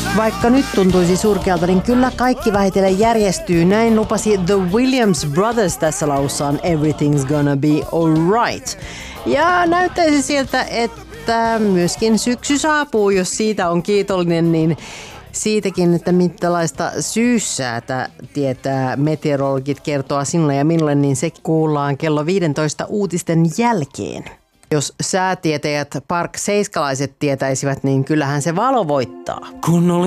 Vaikka nyt tuntuisi surkealta, niin kyllä kaikki vähitellen järjestyy. Näin lupasi The Williams Brothers tässä laussaan Everything's Gonna Be Alright. Ja näyttäisi siltä, että myöskin syksy saapuu, jos siitä on kiitollinen, niin siitäkin, että millaista syyssäätä tietää meteorologit kertoa sinulle ja minulle, niin se kuullaan kello 15 uutisten jälkeen. Jos säätietäjät park-seiskalaiset tietäisivät, niin kyllähän se valo voittaa.